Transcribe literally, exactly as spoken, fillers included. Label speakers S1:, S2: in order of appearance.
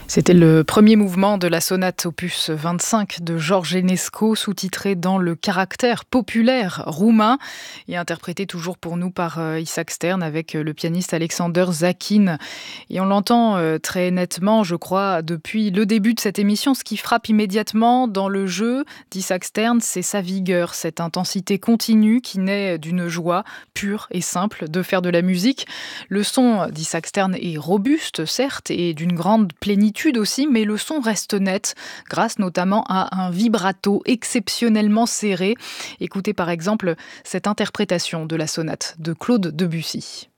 S1: C'était le premier mouvement de la sonate opus vingt-cinq de George Enescu, sous-titré dans le caractère populaire roumain et interprété toujours pour nous par euh, Isaac Stern avec euh, le pianiste Alexander Zakin. Et on l'entend euh, très nettement, je crois, depuis le début de cette émission. Ce qui frappe immédiatement dans le jeu d'Isaac Stern, c'est sa vigueur, cette intensité continue qui naît d'une joie pure et simple de faire de la musique. Le son d'Isaac Stern est robuste, certes, et d'une grande plénitude aussi, mais le son reste net, grâce notamment à un vibrato exceptionnellement serré. Écoutez par exemple cette interprétation de la sonate de Claude Debussy.